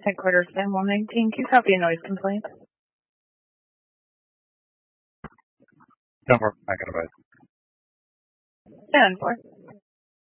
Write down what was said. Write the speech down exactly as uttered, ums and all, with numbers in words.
Headquarters ten one nineteen. Can you copy a noise complaint? Don't work back at a bed. ten four.